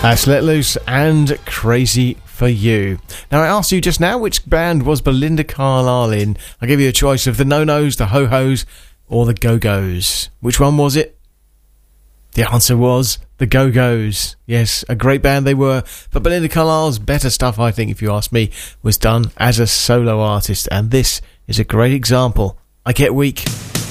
That's Let Loose and Crazy for You. Now, I asked you just now which band was Belinda Carlisle in. I gave you a choice of the No-Nos, the Ho-Hos, or the Go-Go's. Which one was it? The answer was the Go-Go's. Yes, a great band they were, but Belinda Carlisle's better stuff, I think, if you ask me, was done as a solo artist, and this is a great example. I Get Weak.